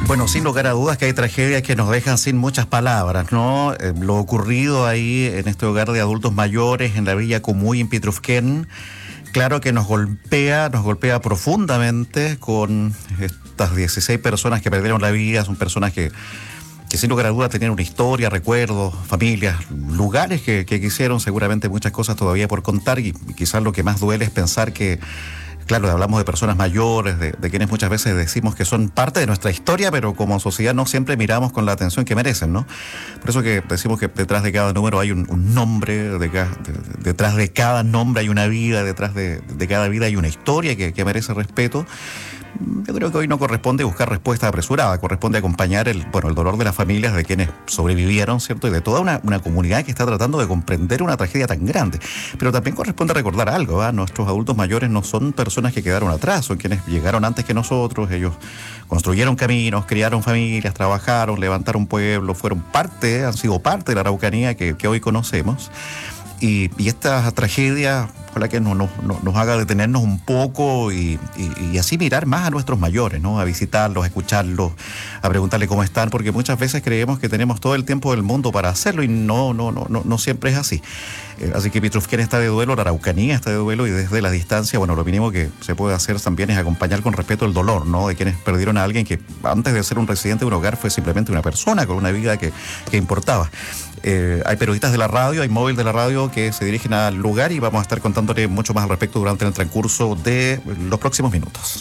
Bueno, sin lugar a dudas que hay tragedias que nos dejan sin muchas palabras, ¿no? Lo ocurrido ahí en este hogar de adultos mayores en la Villa Cumuy, en Pitrufquén, claro que nos golpea profundamente con estas 16 personas que perdieron la vida. Son personas que sin lugar a dudas tenían una historia, recuerdos, familias, lugares que quisieron, seguramente muchas cosas todavía por contar, y quizás lo que más duele es pensar que, claro, hablamos de personas mayores, de quienes muchas veces decimos que son parte de nuestra historia, pero como sociedad no siempre miramos con la atención que merecen, ¿no? Por eso que decimos que detrás de cada número hay un nombre, detrás de cada nombre hay una vida, detrás de cada vida hay una historia que merece respeto. Yo creo que hoy no corresponde buscar respuesta apresurada, corresponde acompañar el dolor de las familias de quienes sobrevivieron, ¿cierto? Y de toda una comunidad que está tratando de comprender una tragedia tan grande. Pero también corresponde recordar algo, ¿eh? Nuestros adultos mayores no son personas que quedaron atrás, son quienes llegaron antes que nosotros. Ellos construyeron caminos, criaron familias, trabajaron, levantaron pueblos, han sido parte de la Araucanía que hoy conocemos. Y esta tragedia, ojalá que nos haga detenernos un poco y así mirar más a nuestros mayores, ¿no? A visitarlos, a escucharlos, a preguntarle cómo están, porque muchas veces creemos que tenemos todo el tiempo del mundo para hacerlo y no siempre es así. Así que Pitrufquén está de duelo, la Araucanía está de duelo, y desde la distancia, lo mínimo que se puede hacer también es acompañar con respeto el dolor, ¿no? De quienes perdieron a alguien que antes de ser un residente de un hogar fue simplemente una persona con una vida que importaba. Hay periodistas de la radio, hay móvil de la radio que se dirigen al lugar y vamos a estar contándole mucho más al respecto durante el transcurso de los próximos minutos.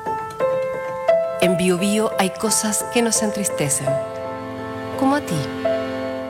En Biobío hay cosas que nos entristecen, como a ti.